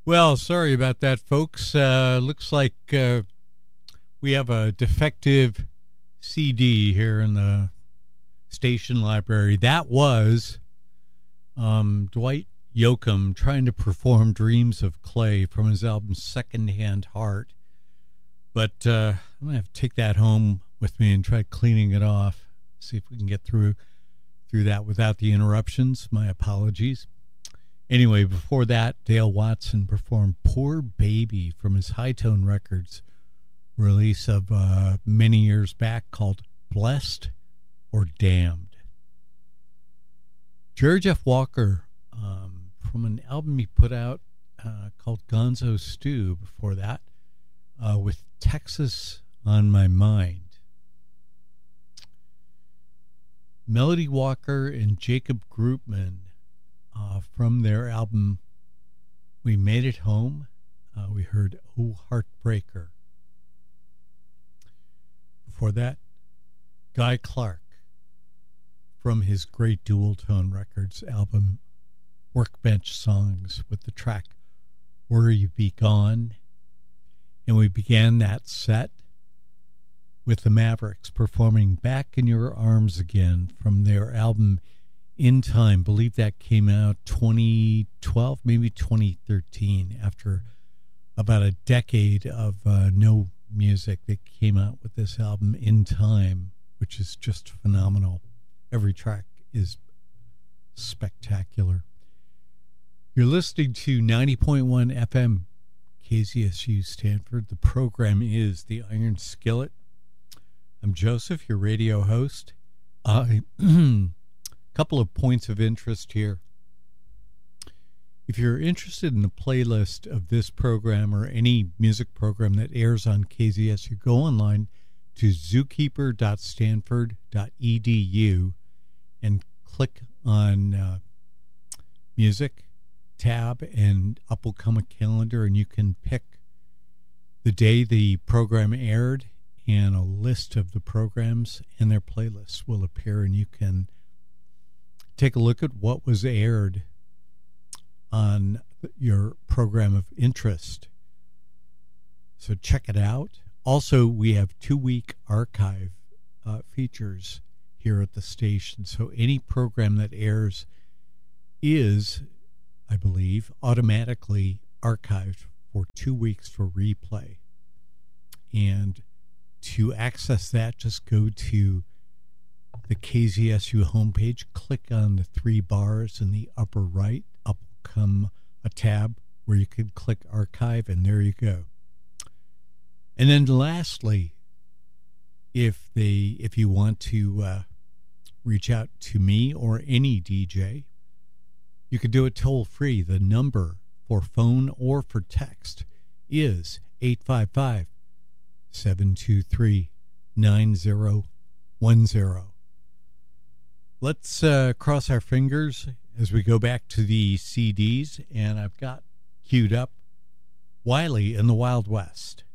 Well, sorry about that, folks. Looks like we have a defective CD here in the station library. That was Dwight Yoakam trying to perform Dreams of Clay from his album Secondhand Heart. But I'm going to have to take that home with me and try cleaning it off. See if we can get through that without the interruptions. My apologies. Anyway, before that, Dale Watson performed Poor Baby from his High Tone Records release of many years back called Blessed or Damned. George F. Walker, from an album he put out called Gonzo Stew before that, with Texas on My Mind. Melody Walker and Jacob Grootman, from their album We Made It Home, we heard Oh Heartbreaker. Before that, Guy Clark from his great Dual Tone Records album Workbench Songs with the track Were You Be Gone. And we began that set with the Mavericks performing Back in Your Arms Again from their album In Time. Believe that came out 2012, maybe 2013, after about a decade of no music. They came out with this album In Time, which is just phenomenal. Every track is spectacular. You're listening to 90.1 FM KZSU Stanford. The program is The Iron Skillet. I'm Joseph, your radio host. Couple of points of interest here. If you're interested in the playlist of this program or any music program that airs on KZSU, go online to zookeeper.stanford.edu and click on music tab, and up will come a calendar, and you can pick the day the program aired, and a list of the programs and their playlists will appear, and you can take a look at what was aired on your program of interest. So check it out. Also, we have 2-week archive features here at the station. So any program that airs is, I believe, automatically archived for 2 weeks for replay. And to access that, just go to the KZSU homepage, click on the 3 bars in the upper right. Up will come a tab where you can click archive, and there you go. And then lastly, if you want to reach out to me or any DJ, you can do it toll free. The number for phone or for text is 855-723-9010. Let's cross our fingers as we go back to the CDs, and I've got queued up Wiley and the Wild West.